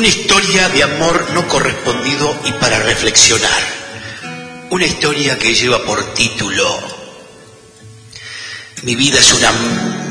Una historia de amor no correspondido y para reflexionar. Una historia que lleva por título: Mi vida es una